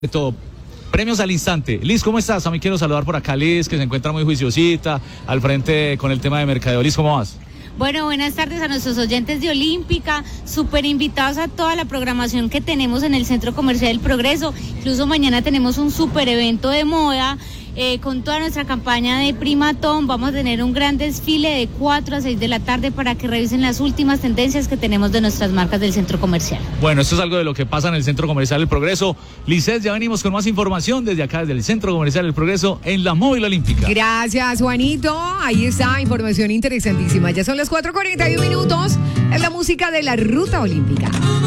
De todo. Premios al instante. Liz, ¿cómo estás? A mí quiero saludar por acá a Liz, que se encuentra muy juiciosita, al frente con el tema de mercadeo. Liz, ¿cómo vas? Bueno, buenas tardes a nuestros oyentes de Olímpica, súper invitados a toda la programación que tenemos en el Centro Comercial El Progreso. Incluso mañana tenemos un súper evento de moda con toda nuestra campaña de Primatón. Vamos a tener un gran desfile de 4 a 6 de la tarde para que revisen las últimas tendencias que tenemos de nuestras marcas del Centro Comercial. Bueno, esto es algo de lo que pasa en el Centro Comercial El Progreso. Lizeth, ya venimos con más información desde acá, desde el Centro Comercial El Progreso, en la Móvil Olímpica. Gracias, Juanito. Ahí está, información interesantísima. Ya son las 4:41. Es la música de la Ruta Olímpica.